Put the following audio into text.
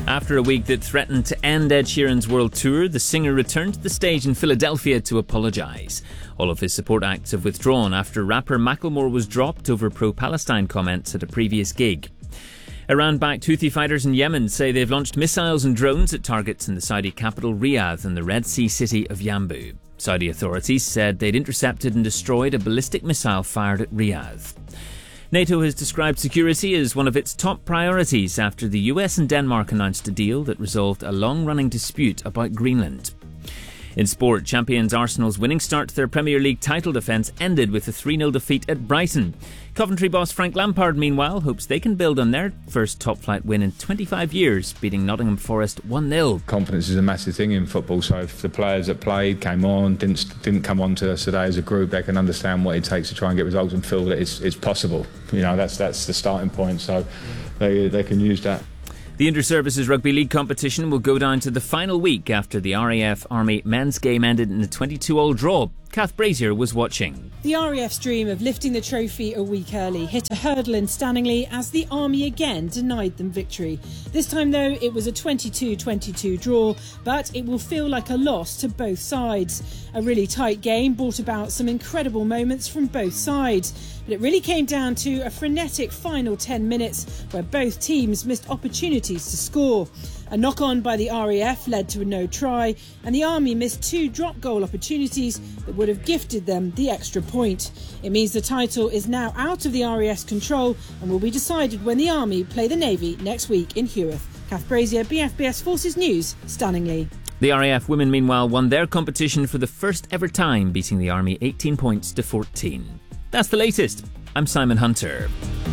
After a week that threatened to end Ed Sheeran's world tour, the singer returned to the stage in Philadelphia to apologise. All of his support acts have withdrawn after rapper Macklemore was dropped over pro-Palestine comments at a previous gig. Iran-backed Houthi fighters in Yemen say they've launched missiles and drones at targets in the Saudi capital Riyadh and the Red Sea city of Yanbu. Saudi authorities said they'd intercepted and destroyed a ballistic missile fired at Riyadh. NATO has described security as one of its top priorities after the US and Denmark announced a deal that resolved a long-running dispute about Greenland. In sport, champions Arsenal's winning start to their Premier League title defence ended with a 3-0 defeat at Brighton. Coventry boss Frank Lampard, meanwhile, hopes they can build on their first top-flight win in 25 years, beating Nottingham Forest 1-0. Confidence is a massive thing in football, so if the players that played, came on, didn't come on to us today as a group, they can understand what it takes to try and get results and feel that it's possible. You know, that's the starting point, so they can use that. The Inter-Services Rugby League competition will go down to the final week after the RAF Army men's game ended in a 22-all draw. Kath Brazier was watching. The RAF's dream of lifting the trophy a week early hit a hurdle in Stanningley as the Army again denied them victory. This time, though, it was a 22-22 draw, but it will feel like a loss to both sides. A really tight game brought about some incredible moments from both sides. But it really came down to a frenetic final 10 minutes where both teams missed opportunities to score. A knock-on by the RAF led to a no try, and the Army missed 2 drop goal opportunities that would have gifted them the extra point. It means the title is now out of the RAF's control and will be decided when the Army play the Navy next week in Heworth. Kath Brazier, BFBS Forces News, Stanningley. The RAF women, meanwhile, won their competition for the first ever time, beating the Army 18 points to 14. That's the latest. I'm Simon Hunter.